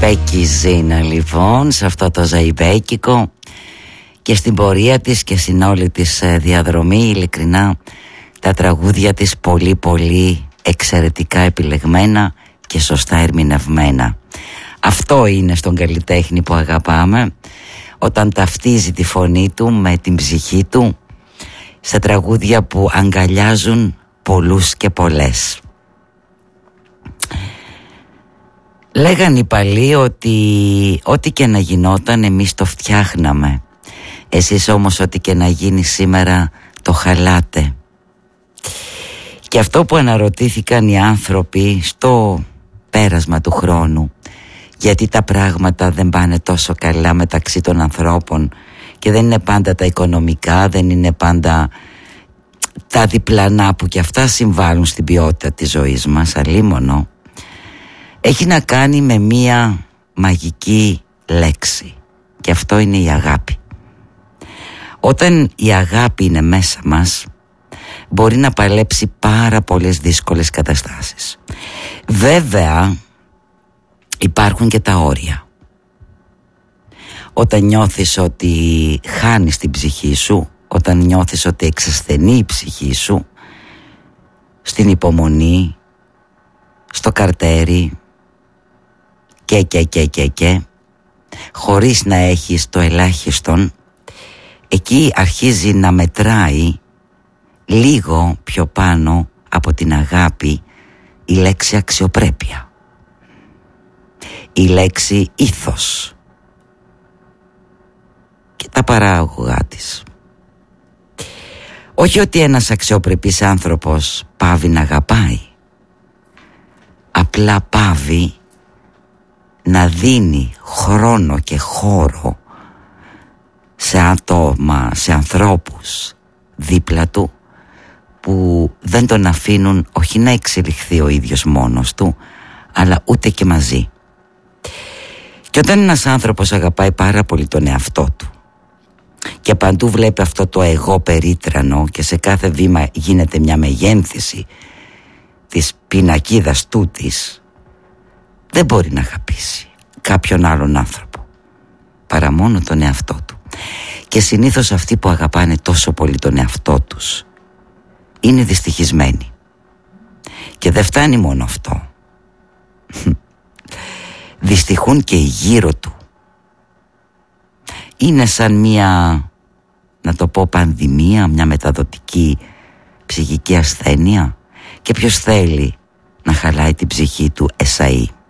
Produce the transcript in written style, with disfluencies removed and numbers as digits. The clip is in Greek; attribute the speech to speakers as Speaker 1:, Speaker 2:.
Speaker 1: Μπέκη Ζήνα λοιπόν, σε αυτό το ζαϊμπέκικο και στην πορεία της και στην όλη της διαδρομή, ειλικρινά τα τραγούδια της πολύ πολύ εξαιρετικά επιλεγμένα και σωστά ερμηνευμένα. Αυτό είναι στον καλλιτέχνη που αγαπάμε, όταν ταυτίζει τη φωνή του με την ψυχή του σε τραγούδια που αγκαλιάζουν πολλούς και πολλές. Λέγαν οι παλιοί ότι ό,τι και να γινόταν εμείς το φτιάχναμε. Εσείς όμως ό,τι και να γίνει σήμερα το χαλάτε. Και αυτό που αναρωτήθηκαν οι άνθρωποι στο πέρασμα του χρόνου, γιατί τα πράγματα δεν πάνε τόσο καλά μεταξύ των ανθρώπων και δεν είναι πάντα τα οικονομικά, δεν είναι πάντα τα διπλανά που και αυτά συμβάλλουν στην ποιότητα της ζωής μας, αλίμονο, έχει να κάνει με μία μαγική λέξη και αυτό είναι η αγάπη. Όταν η αγάπη είναι μέσα μας, μπορεί να παλέψει πάρα πολλές δύσκολες καταστάσεις. Βέβαια υπάρχουν και τα όρια. Όταν νιώθεις ότι χάνεις την ψυχή σου, όταν νιώθεις ότι εξασθενεί η ψυχή σου, στην υπομονή, στο καρτέρι και χωρίς να έχεις το ελάχιστον, εκεί αρχίζει να μετράει λίγο πιο πάνω από την αγάπη η λέξη αξιοπρέπεια, η λέξη ήθος και τα παράγωγά της. Όχι ότι ένας αξιοπρεπής άνθρωπος πάβει να αγαπάει, απλά πάβει να δίνει χρόνο και χώρο σε άτομα, σε ανθρώπους δίπλα του που δεν τον αφήνουν όχι να εξελιχθεί ο ίδιος μόνος του, αλλά ούτε και μαζί. Και όταν ένας άνθρωπος αγαπάει πάρα πολύ τον εαυτό του και παντού βλέπει αυτό το εγώ περίτρανο και σε κάθε βήμα γίνεται μια μεγένθηση της πινακίδας τούτης, δεν μπορεί να αγαπήσει κάποιον άλλον άνθρωπο παρά μόνο τον εαυτό του. Και συνήθως αυτοί που αγαπάνε τόσο πολύ τον εαυτό τους είναι δυστυχισμένοι. Και δεν φτάνει μόνο αυτό. Δυστυχούν και οι γύρω του. Είναι σαν μια, να το πω, πανδημία, μια μεταδοτική ψυχική ασθένεια. Και ποιος θέλει να χαλάει την ψυχή του εσαΐ.